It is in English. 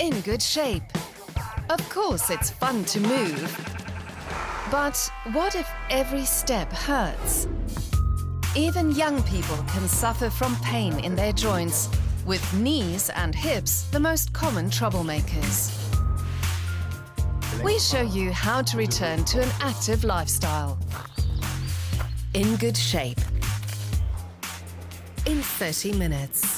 in good shape. Of course, it's fun to move. But what if every step hurts? Even young people can suffer from pain in their joints, with knees and hips the most common troublemakers. We show you how to return to an active lifestyle. In good shape. In 30 minutes.